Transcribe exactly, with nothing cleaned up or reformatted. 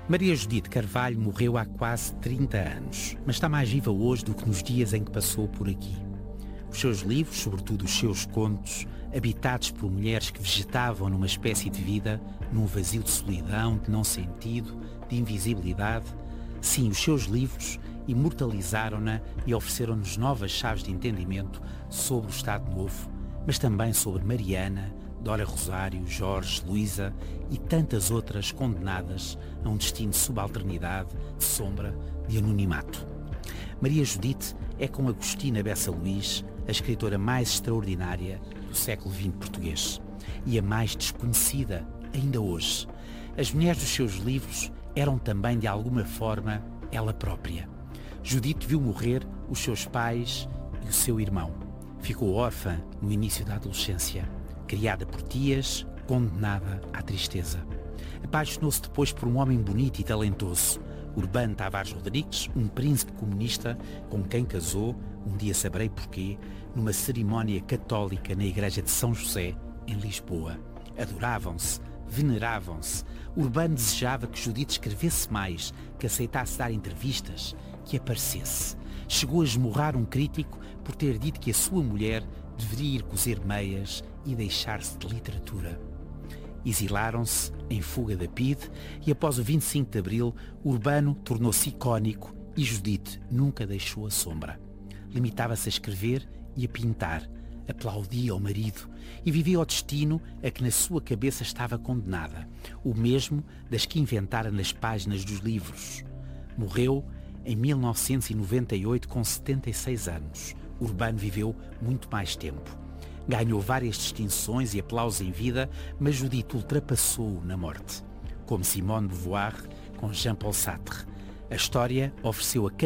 Maria Judite Carvalho morreu há quase trinta anos, mas está mais viva hoje do que nos dias em que passou por aqui. Os seus livros, sobretudo os seus contos, habitados por mulheres que vegetavam numa espécie de vida, num vazio de solidão, de não sentido, de invisibilidade, sim, os seus livros imortalizaram-na e ofereceram-nos novas chaves de entendimento sobre o Estado Novo, mas também sobre Mariana, Dora Rosário, Jorge, Luísa e tantas outras condenadas a um destino de subalternidade, de sombra, de anonimato. Maria Judite é, com Agostina Bessa Luís, a escritora mais extraordinária do século vinte português e a mais desconhecida ainda hoje. As mulheres dos seus livros eram também, de alguma forma, ela própria. Judite viu morrer os seus pais e o seu irmão. Ficou órfã no início da adolescência, criada por tias, condenada à tristeza. Apaixonou-se depois por um homem bonito e talentoso, Urbano Tavares Rodrigues, um príncipe comunista com quem casou, um dia saberei porquê, numa cerimónia católica na igreja de São José, em Lisboa. Adoravam-se, veneravam-se. Urbano desejava que Judite escrevesse mais, que aceitasse dar entrevistas, que aparecesse. Chegou a esmurrar um crítico por ter dito que a sua mulher deveria ir cozer meias e deixar-se de literatura. Exilaram-se em fuga da P I D e após o vinte e cinco de Abril, Urbano tornou-se icónico e Judite nunca deixou a sombra. Limitava-se a escrever e a pintar, aplaudia ao marido e vivia o destino a que na sua cabeça estava condenada, o mesmo das que inventara nas páginas dos livros. Morreu em mil novecentos e noventa e oito com setenta e seis anos. Urbano viveu muito mais tempo. Ganhou várias distinções e aplausos em vida, mas Judite ultrapassou-o na morte. Como Simone de Beauvoir com Jean-Paul Sartre. A história ofereceu a